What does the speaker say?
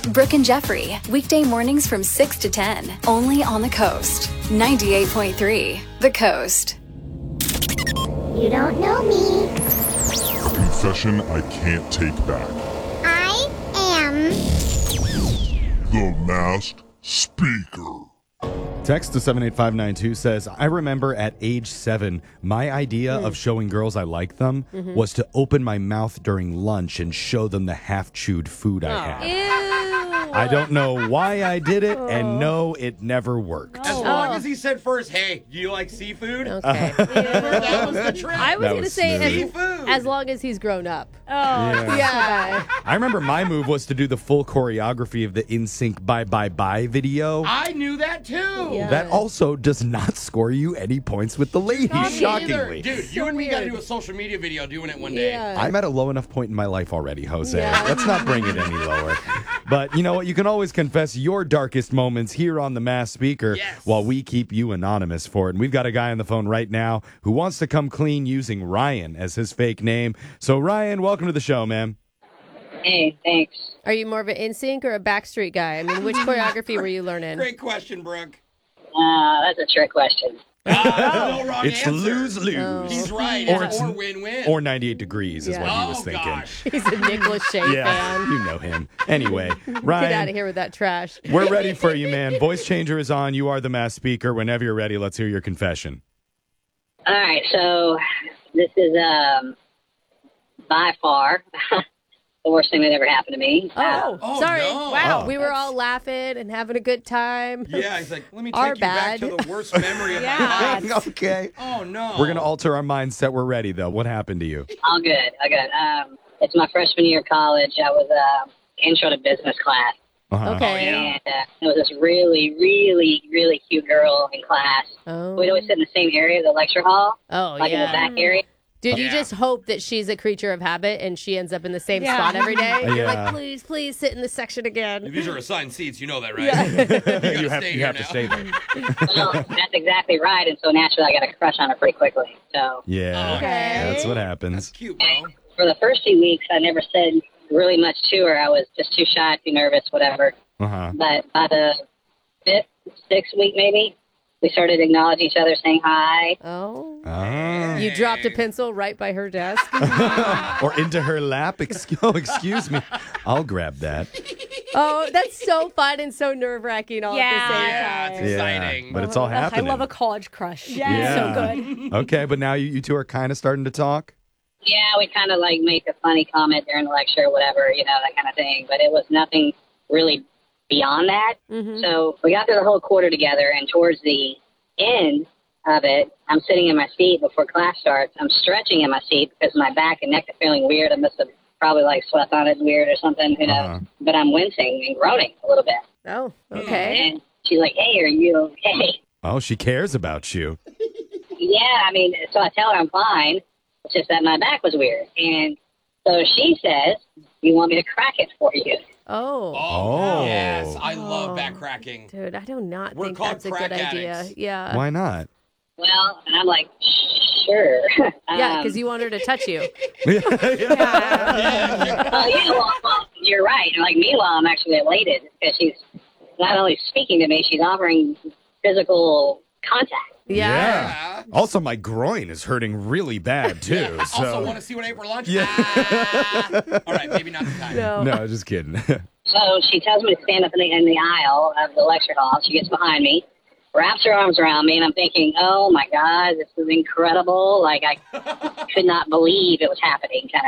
Brooke and Jeffrey, weekday mornings from 6 to 10, only on the Coast. 98.3, The Coast. You don't know me. Confession I can't take back. I am The Masked Speaker. Text to 78592 says, I remember at age 7, my idea of showing girls I like them was to open my mouth during lunch and show them the half-chewed food I had. Ew. I don't know why I did it, and no, it never worked. As long as he said first, hey, do you like seafood? Okay. That was the trick. I was That going to was say smooth. as long as he's grown up. Oh, Yeah. I remember my move was to do the full choreography of the NSYNC Bye Bye Bye video. I knew that too. Yeah. That also does not score you any points with the ladies, Not me either. shockingly. Dude, you and me got to do a social media video doing it one day. Yeah. I'm at a low enough point in my life already, Jose. Yeah. Let's not bring it any lower. But you know what? You can always confess your darkest moments here on the Masked Speaker while we keep you anonymous for it. And we've got a guy on the phone right now who wants to come clean using Ryan as his fake name. So, Ryan, welcome to the show, man. Hey, thanks. Are you more of an NSYNC or a Backstreet guy? I mean, which choreography were you learning? Great question, Brooke. That's a trick question. No wrong It's answer. lose-lose. Oh. He's right. Or It's it's- or win-win. Or 98 Degrees is Yeah. what he was Oh, thinking. gosh. He's a Nick Lachey Yeah, fan. you know him. Anyway, Get out of Ryan, here with that trash. we're ready for you, man. Voice changer is on. You are the Masked Speaker. Whenever you're ready, let's hear your confession. All right, so this is by far the worst thing that ever happened to me. Oh, sorry. no. Wow. Oh. We were all laughing and having a good time. Yeah, he's like, let me Our take you back bad. to the worst memory of my Yeah. life. Okay. Oh, no. We're going to alter our mindset. We're ready, though. What happened to you? All good. It's my freshman year of college. I was intro to business class. Uh-huh. Okay. And there was this really, really, really cute girl in class. Oh. We'd always sit in the same area of the lecture hall, Oh, like in the yeah. back area. Dude, you Yeah. just hope that she's a creature of habit and she ends up in the same Yeah. spot every day. You're Yeah. like, please sit in this section again. These are assigned seats. You know that, right? Yeah. You have to stay there. Well, that's exactly right. And so naturally, I got a crush on her pretty quickly. So Yeah. Okay. That's what That's happens. cute, bro. for the first few weeks, I never said really much to her. I was just too shy, too nervous, whatever. Uh-huh. But by the fifth, sixth week, maybe, we started acknowledging each other, saying hi. Oh. Ah. You dropped a pencil right by her desk. Or into her lap. Excuse me. I'll grab that. Oh, that's so fun and so nerve-wracking all Yeah. at the Yeah, same it's time. exciting. But it's all I happening. love a college crush. Yeah. So good. Okay, but now you two are kind of starting to talk? Yeah, we kind of like make a funny comment during the lecture or whatever, that kind of thing. But it was nothing really beyond that. Mhm. So we got through the whole quarter together, and towards the end of it, I'm sitting in my seat before class starts. I'm stretching in my seat because my back and neck are feeling weird. I must have probably slept on it weird or something, who knows. Uh-huh. But I'm wincing and groaning a little bit. Oh, okay. And she's like, hey, are you okay? Oh, she cares about you. Yeah, so I tell her I'm fine. It's just that my back was weird. And so she says, you want me to crack it for you? Oh. Oh. Yes, I love back cracking. Dude, I do not We're think called that's a good crack idea. addicts. Yeah. Why not? Well, and I'm like, sure. Yeah, because you want her to touch you. Well, you're right. Meanwhile, I'm actually elated because she's not only speaking to me, she's offering physical contact. Yeah. Also, my groin is hurting really bad, too. So. Also, want to see what I ate for lunch? Yeah. All right, maybe not the time. No. No, just kidding. So she tells me to stand up in the aisle of the lecture hall. She gets behind me, wraps her arms around me, and I'm thinking, oh, my God, this is incredible. I could not believe it was happening kind of